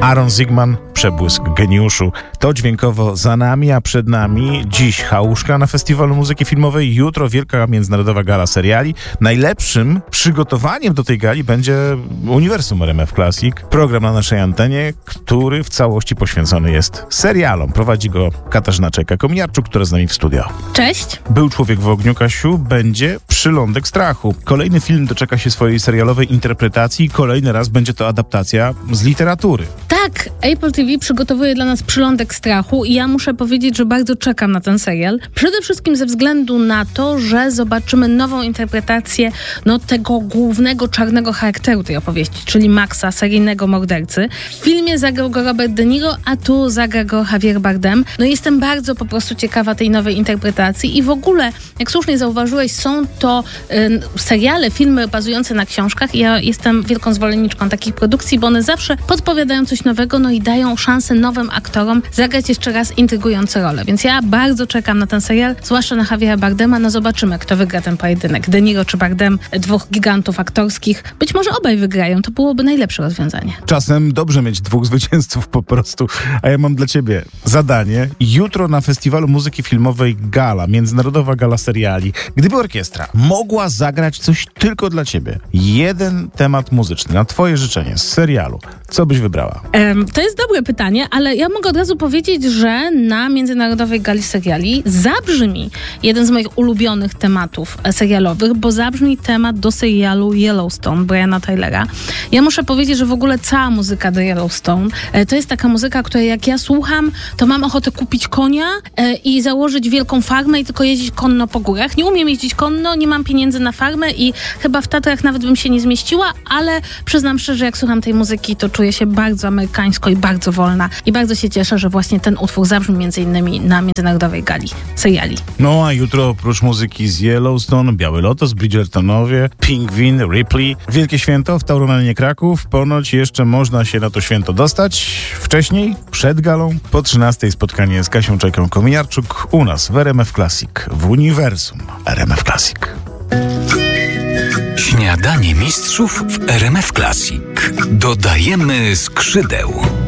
Aaron Zigman, przebłysk geniuszu. To dźwiękowo za nami, a przed nami dziś chałuszka na Festiwalu Muzyki Filmowej, jutro wielka międzynarodowa gala seriali. Najlepszym przygotowaniem do tej gali będzie Uniwersum RMF Classic, program na naszej antenie, który w całości poświęcony jest serialom. Prowadzi go Katarzyna Czajka-Kominiarczuk, która z nami w studio. Cześć. Był człowiek w ogniu, Kasiu, będzie Przylądek strachu. Kolejny film doczeka się swojej serialowej interpretacji i kolejny raz będzie to adaptacja z literatury. Tak, Apple TV przygotowuje dla nas Przylądek strachu i ja muszę powiedzieć, że bardzo czekam na ten serial. Przede wszystkim ze względu na to, że zobaczymy nową interpretację tego głównego czarnego charakteru tej opowieści, czyli Maxa, seryjnego mordercy. W filmie zagrał go Robert De Niro, a tu zagra go Javier Bardem. Jestem bardzo po prostu ciekawa tej nowej interpretacji i w ogóle, jak słusznie zauważyłeś, są to seriale, filmy bazujące na książkach i ja jestem wielką zwolenniczką takich produkcji, bo one zawsze podpowiadają coś nowego, i dają szansę nowym aktorom zagrać jeszcze raz intrygujące role. Więc ja bardzo czekam na ten serial, zwłaszcza na Javiera Bardema. Zobaczymy, kto wygra ten pojedynek. De Niro czy Bardem, dwóch gigantów aktorskich. Być może obaj wygrają, to byłoby najlepsze rozwiązanie. Czasem dobrze mieć dwóch zwycięzców po prostu. A ja mam dla ciebie zadanie. Jutro na Festiwalu Muzyki Filmowej gala, międzynarodowa gala seriali. Gdyby orkiestra mogła zagrać coś tylko dla ciebie, jeden temat muzyczny, na twoje życzenie, z serialu, co byś wybrała? To jest dobre pytanie, ale ja mogę od razu powiedzieć, że na Międzynarodowej Gali Seriali zabrzmi jeden z moich ulubionych tematów serialowych, bo zabrzmi temat do serialu Yellowstone Briana Tylera. Ja muszę powiedzieć, że w ogóle cała muzyka do Yellowstone to jest taka muzyka, której jak ja słucham, to mam ochotę kupić konia i założyć wielką farmę i tylko jeździć konno po górach. Nie umiem jeździć konno, nie mam pieniędzy na farmę i chyba w Tatrach nawet bym się nie zmieściła, ale przyznam szczerze, jak słucham tej muzyki, to czuję się bardzo amerykańsko i bardzo wolna. I bardzo się cieszę, że właśnie ten utwór zabrzmi między innymi na Międzynarodowej Gali seriali. A jutro oprócz muzyki z Yellowstone, Biały Lotos, Bridgertonowie, Pingwin, Ripley, Wielkie Święto w Tauromanie Kraków. Ponoć jeszcze można się na to święto dostać. Wcześniej, przed galą, po 13:00 spotkanie z Kasią Czajką-Kominiarczuk u nas w RMF Classic, w Uniwersum RMF Classic. Śniadanie mistrzów w RMF Classic. Dodajemy skrzydeł.